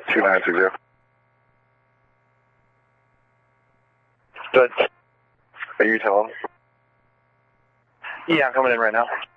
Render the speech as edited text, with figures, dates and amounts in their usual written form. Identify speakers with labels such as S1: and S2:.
S1: 2960.
S2: Good.
S1: Are you telling?
S2: Yeah, I'm coming in right now.